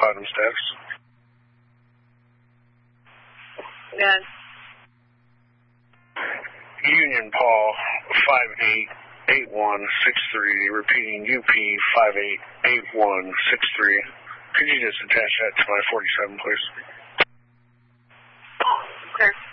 bottom status. Yes. Union Paul 588163, repeating UP 588163. Could you just attach that to my 47, please? Okay.